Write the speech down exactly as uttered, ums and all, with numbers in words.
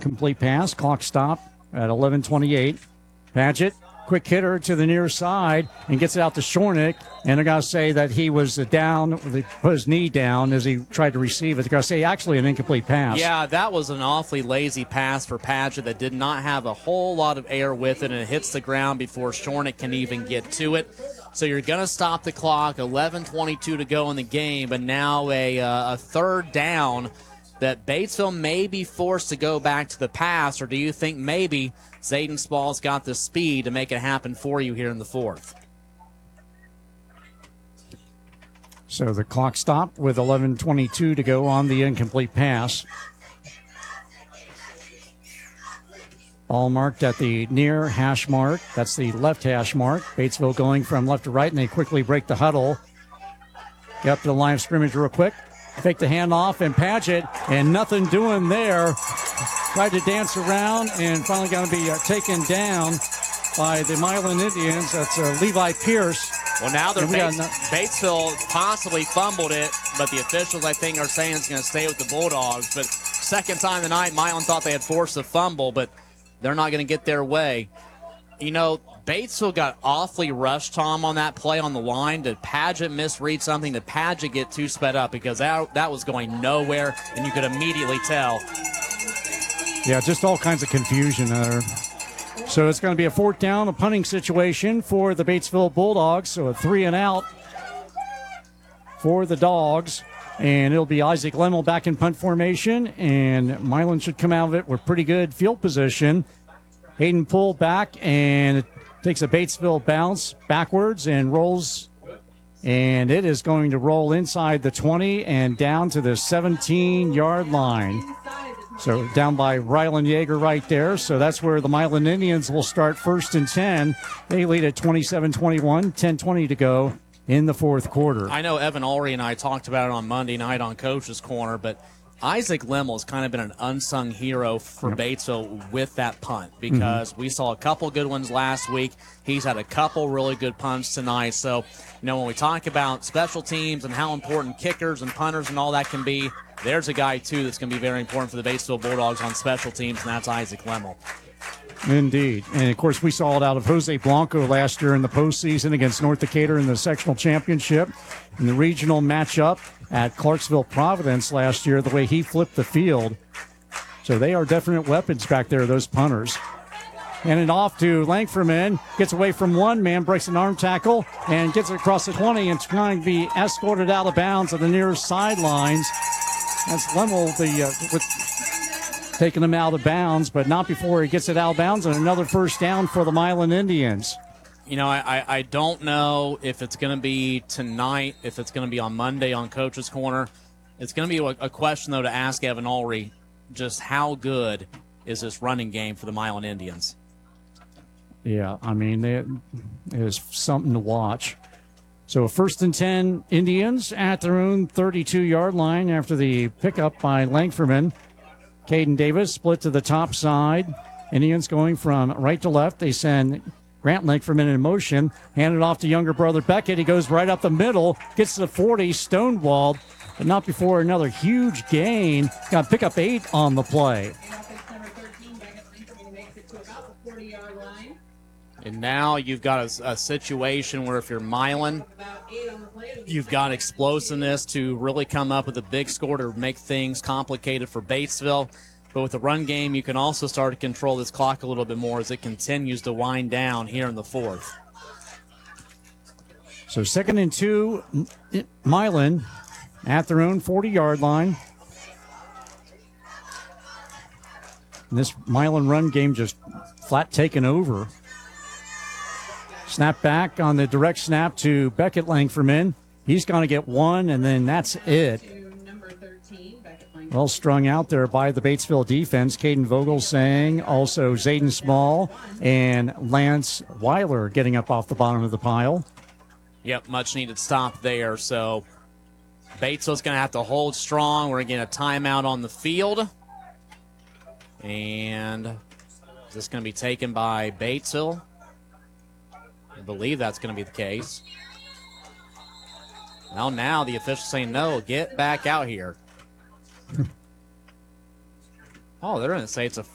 incomplete pass. Clock stop at eleven twenty-eight. Paget, quick hitter to the near side and gets it out to Shornick. And they're going to say that he was down, they put his knee down as he tried to receive it. They're going to say actually an incomplete pass. Yeah, that was an awfully lazy pass for Paget that did not have a whole lot of air with it, and it hits the ground before Shornick can even get to it. So you're going to stop the clock, eleven twenty-two to go in the game, but now a, uh, a third down that Batesville may be forced to go back to the pass, or do you think maybe Zayden Small's got the speed to make it happen for you here in the fourth? So the clock stopped with eleven twenty-two to go on the incomplete pass. Ball marked at the near hash mark. That's the left hash mark. Batesville going from left to right, and they quickly break the huddle. Get up to the line of scrimmage real quick. Fake the handoff, and Paget, and nothing doing there. Tried to dance around, and finally going to be uh, taken down by the Milan Indians. That's uh, Levi Pierce. Well, now they're Bates, no- Batesville possibly fumbled it, but the officials, I think, are saying it's going to stay with the Bulldogs. But second time tonight, Milan thought they had forced a fumble, but they're not going to get their way. You know, Batesville got awfully rushed, Tom, on that play on the line. Did Paget misread something? Did Paget get too sped up? Because that, that was going nowhere, and you could immediately tell. Yeah, just all kinds of confusion there. So it's going to be a fourth down, a punting situation for the Batesville Bulldogs. So a three and out for the Dogs. And it'll be Isaac Lemmel back in punt formation. And Milan should come out of it with pretty good field position. Hayden pulled back and it takes a Batesville bounce backwards and rolls. And it is going to roll inside the twenty and down to the seventeen-yard line. So down by Ryland Yeager right there. So that's where the Milan Indians will start first and ten. They lead at twenty-seven twenty-one, ten twenty to go in the fourth quarter. I know Evan Ulrey and I talked about it on Monday night on Coach's Corner, but Isaac Lemmel has kind of been an unsung hero for Yep. Batesville with that punt because mm-hmm. we saw a couple good ones last week. He's had a couple really good punts tonight. So, you know, when we talk about special teams and how important kickers and punters and all that can be, there's a guy, too, that's going to be very important for the Batesville Bulldogs on special teams, and that's Isaac Lemmel. Indeed. And, of course, we saw it out of Jose Blanco last year in the postseason against North Decatur in the sectional championship. In the regional matchup at Clarksville Providence last year, the way he flipped the field. So they are definite weapons back there, those punters. And it off to Langferman. Gets away from one man, breaks an arm tackle, and gets it across the twenty and trying to be escorted out of bounds at the near sidelines. That's Lemmel the, uh, with taking him out of bounds, but not before he gets it out of bounds, and another first down for the Milan Indians. You know, I, I don't know if it's going to be tonight, if it's going to be on Monday on Coach's Corner. It's going to be a, a question, though, to ask Evan Ulrey, just how good is this running game for the Milan Indians? Yeah, I mean, it is something to watch. So first and ten, Indians at their own thirty-two-yard line after the pickup by Langferman. Caden Davis split to the top side. Indians going from right to left. They send Grant Langferman in motion. Hand it off to younger brother Beckett. He goes right up the middle. Gets to the forty, stonewalled, but not before another huge gain. Got to pick up eight on the play. And now you've got a, a situation where if you're Milan, you've got explosiveness to really come up with a big score to make things complicated for Batesville. But with the run game, you can also start to control this clock a little bit more as it continues to wind down here in the fourth. So second and two, Milan at their own forty-yard line. And this Milan run game just flat taken over. Snap back on the direct snap to Beckett Langferman. He's going to get one, and then that's it. Well strung out there by the Batesville defense. Caden Vogel saying, also Zayden Small and Lance Weiler getting up off the bottom of the pile. Yep, much needed stop there. So Batesville's going to have to hold strong. We're going to get a timeout on the field. And is this going to be taken by Batesville? I believe that's going to be the case. Well, now the officials saying, no, get back out here. Oh, they're going to say it's a